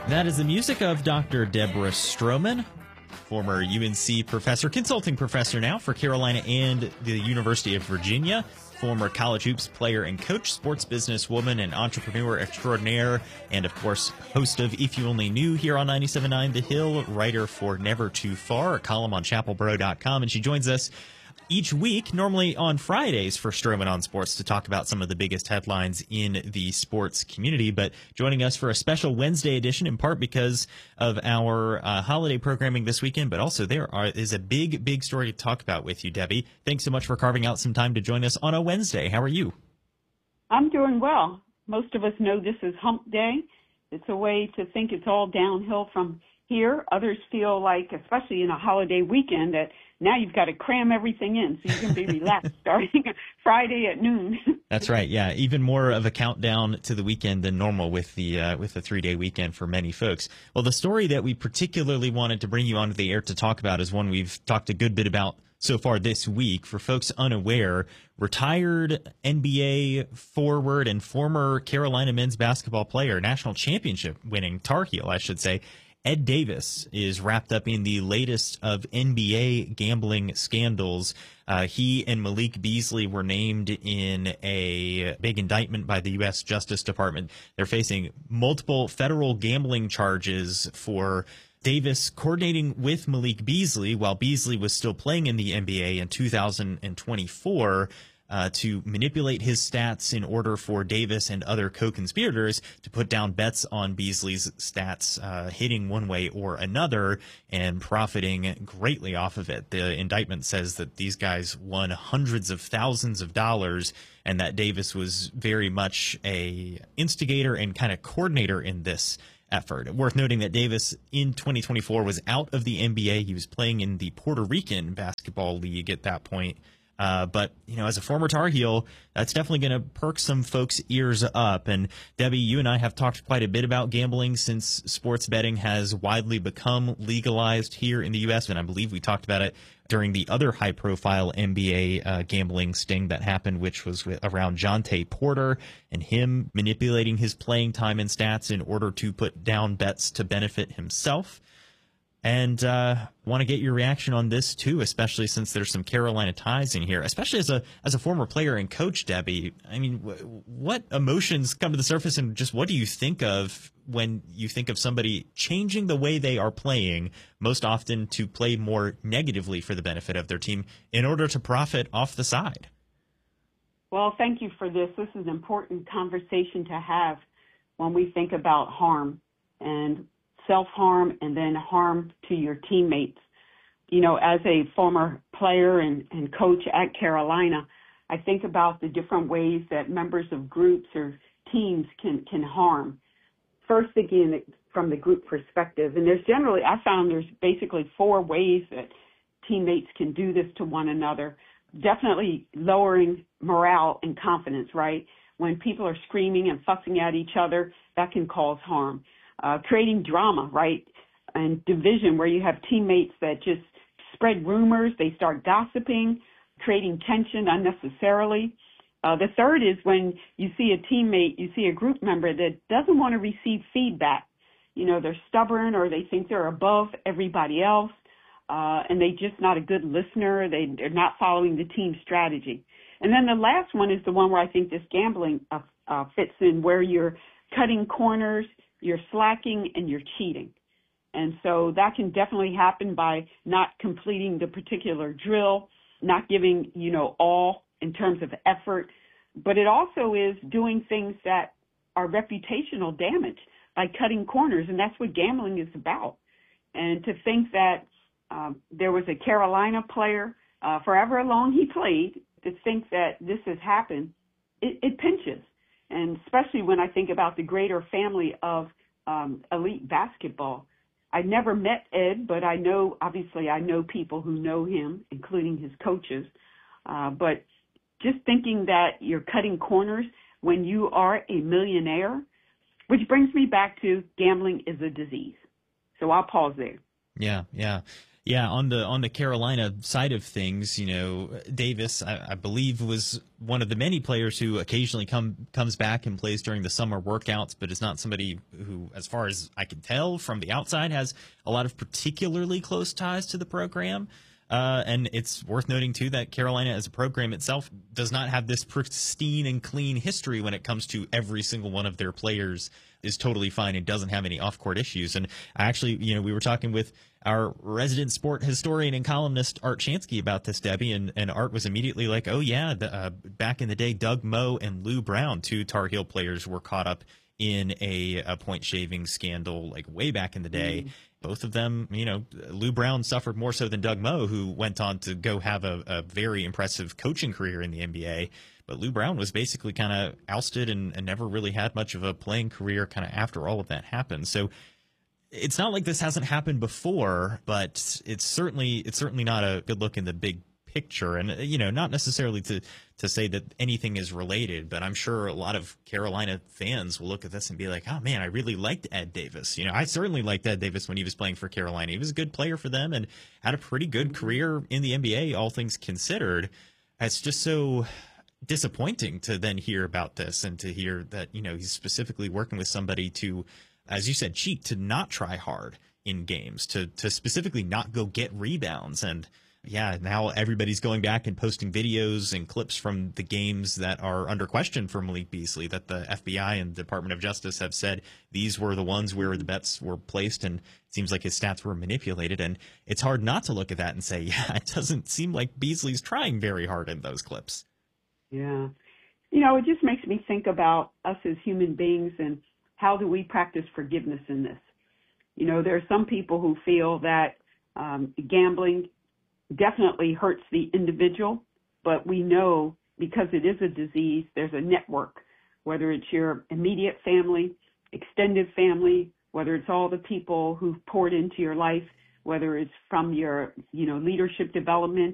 That is the music of Dr. Deborah Stroman, former UNC professor, consulting professor now for Carolina and the University of Virginia, former college hoops player and coach, sports businesswoman and entrepreneur extraordinaire, and of course, host of If You Only Knew here on 97.9 The Hill, writer for Never Too Far, a column on chapelboro.com, and she joins us each week, normally on Fridays for Stroman on Sports, to talk about some of the biggest headlines in the sports community. But joining us for a special Wednesday edition, in part because of our holiday programming this weekend, but also is a big story to talk about with you, Debbie. Thanks so much for carving out some time to join us on a Wednesday. How are you? I'm doing well. Most of us know this is Hump Day. It's a way to think it's all downhill from here. Others feel like, especially in a holiday weekend, that now you've got to cram everything in so you can be relaxed starting Friday at noon. That's right. Yeah, even more of a countdown to the weekend than normal with the 3-day weekend for many folks. Well, the story that we particularly wanted to bring you onto the air to talk about is one we've talked a good bit about so far this week. For folks unaware, retired NBA forward and former Carolina men's basketball player, national championship winning Tar Heel, I should say, Ed Davis is wrapped up in the latest of NBA gambling scandals. He and Malik Beasley were named in a big indictment by the U.S. Justice Department. They're facing multiple federal gambling charges for Davis coordinating with Malik Beasley while Beasley was still playing in the NBA in 2024. To manipulate his stats in order for Davis and other co-conspirators to put down bets on Beasley's stats, hitting one way or another and profiting greatly off of it. The indictment says that these guys won hundreds of thousands of dollars and that Davis was very much a instigator and kind of coordinator in this effort. Worth noting that Davis in 2024 was out of the NBA. He was playing in the Puerto Rican basketball league at that point. But, as a former Tar Heel, that's definitely going to perk some folks' ears up. And Debbie, you and I have talked quite a bit about gambling since sports betting has widely become legalized here in the U.S. And I believe we talked about it during the other high-profile NBA gambling sting that happened, which was around Jonte Porter and him manipulating his playing time and stats in order to put down bets to benefit himself. And want to get your reaction on this too, especially since there's some Carolina ties in here, especially as a former player and coach, Debbie. I mean, what emotions come to the surface, and just what do you think of when you think of somebody changing the way they are playing, most often to play more negatively for the benefit of their team in order to profit off the side? Well, thank you for this. This is an important conversation to have when we think about harm and self-harm and then harm to your teammates. As a former player and coach at Carolina, I think about the different ways that members of groups or teams can harm. First, again, from the group perspective, and I found there's basically 4 ways that teammates can do this to one another. Definitely lowering morale and confidence, right? When people are screaming and fussing at each other, that can cause harm. Creating drama, right, and division where you have teammates that just spread rumors, they start gossiping, creating tension unnecessarily. The third is when you see a group member that doesn't want to receive feedback. They're stubborn or they think they're above everybody else, and they're just not a good listener. They're not following the team strategy. And then the last one is the one where I think this gambling fits in, where you're cutting corners, you're slacking, and you're cheating. And so that can definitely happen by not completing the particular drill, not giving, all in terms of effort. But it also is doing things that are reputational damage by cutting corners, and that's what gambling is about. And to think that there was a Carolina player, for however long he played, to think that this has happened, it pinches. And especially when I think about the greater family of elite basketball. I never met Ed, but I know people who know him, including his coaches. But just thinking that you're cutting corners when you are a millionaire, which brings me back to gambling is a disease. So I'll pause there. Yeah. Yeah, on the Carolina side of things, Davis, I believe, was one of the many players who occasionally comes back and plays during the summer workouts, but is not somebody who, as far as I can tell from the outside, has a lot of particularly close ties to the program. And it's worth noting, too, that Carolina as a program itself does not have this pristine and clean history when it comes to every single one of their players is totally fine and doesn't have any off-court issues. And actually, we were talking with our resident sport historian and columnist Art Shansky about this, Debbie, and Art was immediately like, oh, yeah, back in the day, Doug Moe and Lou Brown, two Tar Heel players, were caught up in a point shaving scandal like way back in the day. Both of them, Lou Brown suffered more so than Doug Moe, who went on to go have a very impressive coaching career in the NBA. But Lou Brown was basically kind of ousted and never really had much of a playing career kind of after all of that happened. So it's not like this hasn't happened before, but it's certainly not a good look in the big picture. And, not necessarily to say that anything is related, but I'm sure a lot of Carolina fans will look at this and be like, oh, man, I really liked Ed Davis. I certainly liked Ed Davis when he was playing for Carolina. He was a good player for them and had a pretty good career in the NBA, all things considered. It's just so disappointing to then hear about this and to hear that, he's specifically working with somebody to, as you said, cheat, to not try hard in games, to specifically not go get rebounds. And yeah, now everybody's going back and posting videos and clips from the games that are under question for Malik Beasley, that the FBI and Department of Justice have said these were the ones where the bets were placed, and it seems like his stats were manipulated. And it's hard not to look at that and say, yeah, it doesn't seem like Beasley's trying very hard in those clips. Yeah. It just makes me think about us as human beings and how do we practice forgiveness in this? There are some people who feel that gambling definitely hurts the individual, but we know because it is a disease, there's a network, whether it's your immediate family, extended family, whether it's all the people who've poured into your life, whether it's from your, leadership development